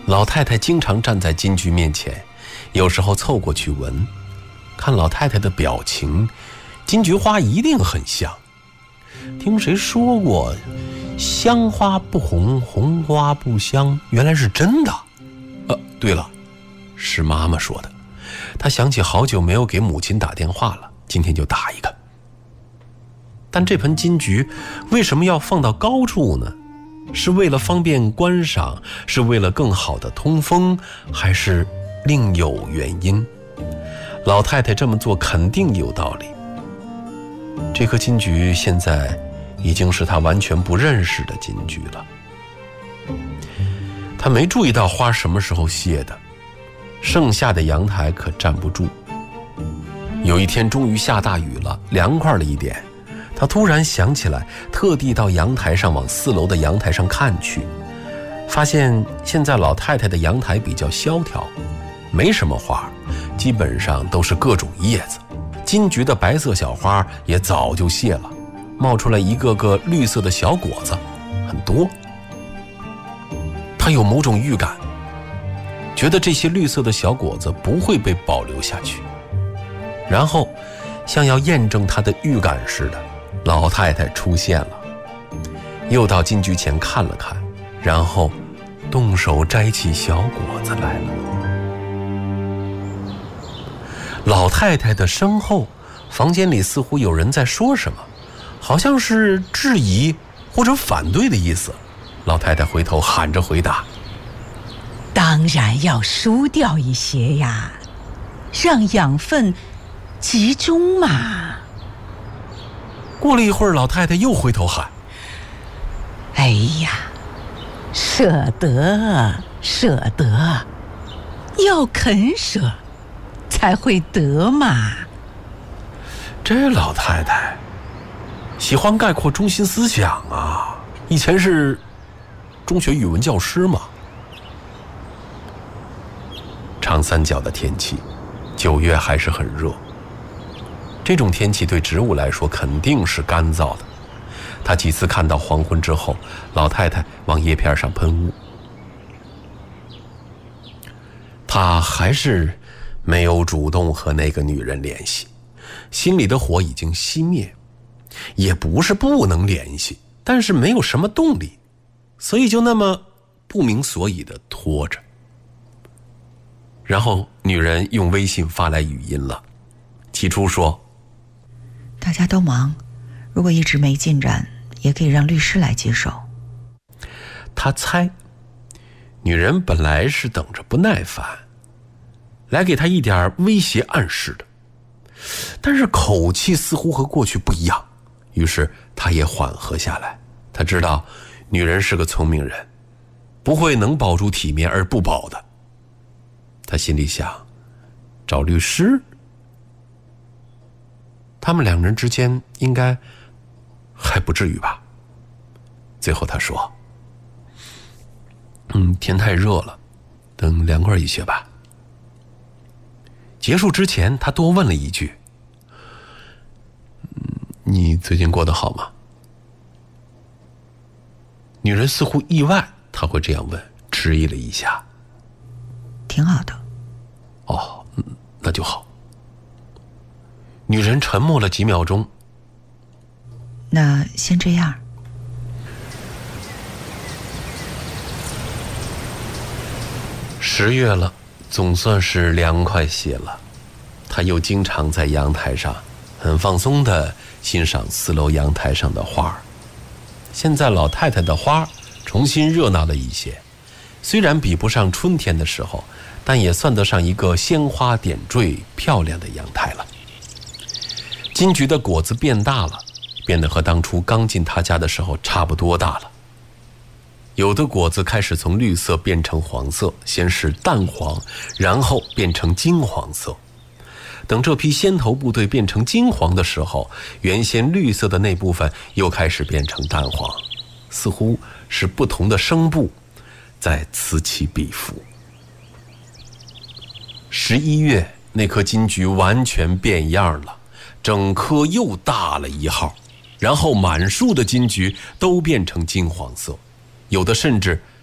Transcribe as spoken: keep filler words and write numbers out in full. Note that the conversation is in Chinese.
老太太经常站在金菊面前，有时候凑过去闻，看老太太的表情，金菊花一定很香。听谁说过香花不红，红花不香，原来是真的。呃，对了，是妈妈说的。她想起好久没有给母亲打电话了，今天就打一个。但这盆金菊为什么要放到高处呢？是为了方便观赏，是为了更好的通风，还是另有原因？老太太这么做肯定有道理。这棵金菊现在已经是她完全不认识的金菊了。她没注意到花什么时候谢的，盛夏的阳台可站不住。有一天终于下大雨了，凉快了一点，他突然想起来，特地到阳台上往四楼的阳台上看去，发现现在老太太的阳台比较萧条，没什么花，基本上都是各种叶子。金菊的白色小花也早就谢了，冒出来一个个绿色的小果子，很多。他有某种预感，觉得这些绿色的小果子不会被保留下去。然后像要验证他的预感似的，老太太出现了，又到金菊前看了看，然后动手摘起小果子来了。老太太的身后，房间里似乎有人在说什么，好像是质疑或者反对的意思。老太太回头喊着回答： 当然要输掉一些呀，让养分集中嘛。 过了一会儿，老太太又回头喊： 哎呀，舍得舍得，要肯舍才会得嘛。 这老太太喜欢概括中心思想啊，以前是中学语文教师嘛。长三角的天气，九月还是很热。这种天气对植物来说肯定是干燥的。他几次看到黄昏之后，老太太往叶片上喷雾。他还是没有主动和那个女人联系，心里的火已经熄灭，也不是不能联系，但是没有什么动力，所以就那么不明所以地拖着。然后女人用微信发来语音了，起初说： 大家都忙，如果一直没进展，也可以让律师来接手。 他猜女人本来是等着不耐烦，来给他一点威胁暗示的，但是口气似乎和过去不一样，于是他也缓和下来。他知道女人是个聪明人，不会能保住体面而不保的。他心里想，找律师，他们两人之间应该还不至于吧。最后他说：嗯，天太热了，等凉快一些吧。结束之前他多问了一句：嗯，你最近过得好吗？女人似乎意外他会这样问，迟疑了一下。 挺好的。 哦，那就好。女人沉默了几秒钟。 那先这样。 十月了，总算是凉快些了。他又经常在阳台上很放松地欣赏四楼阳台上的花。现在老太太的花重新热闹了一些，虽然比不上春天的时候，但也算得上一个鲜花点缀漂亮的阳台了。金菊的果子变大了，变得和当初刚进他家的时候差不多大了。有的果子开始从绿色变成黄色，先是淡黄，然后变成金黄色。等这批先头部队变成金黄的时候，原先绿色的那部分又开始变成淡黄，似乎是不同的声部在此起彼伏。十一月，那棵金菊完全变样了，整棵又大了一号，然后满树的金菊都变成金黄色，有的甚至